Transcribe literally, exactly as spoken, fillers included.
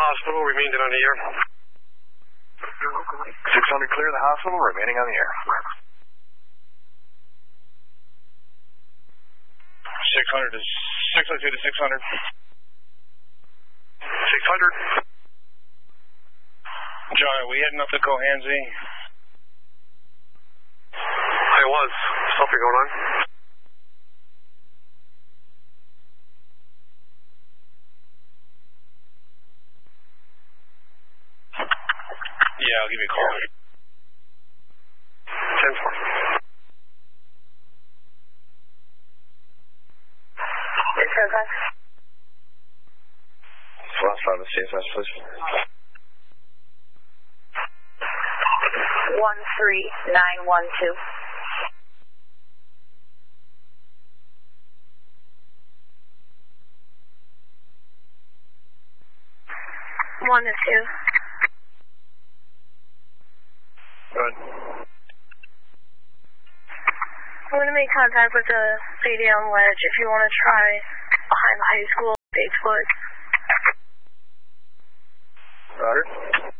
hospital, remaining on the air. six hundred clear the hospital, remaining on the air. six hundred to six oh two to six hundred. six hundred. John, are we heading up to Cohansey? I was. Something going on. Yeah, I'll give you a call. ten four. It's okay. Last five of C S S, please. one three nine one two. One to two. Good. I'm going to make contact with the lady on ledge if you want to try behind the high school, Bigfoot. Roger.